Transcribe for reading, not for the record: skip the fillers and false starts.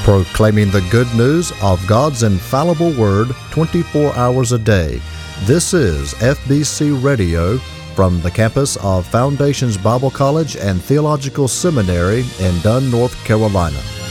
proclaiming the good news of God's infallible Word 24 hours a day. This is FBC Radio from the campus of Foundations Bible College and Theological Seminary in Dunn, North Carolina.